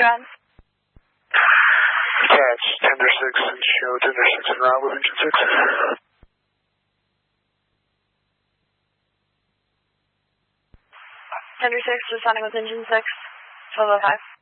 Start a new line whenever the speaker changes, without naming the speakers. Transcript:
on.
Attach tender 6 and show tender 6 and route with engine 6.
Tender 6, responding with engine 6, 1205.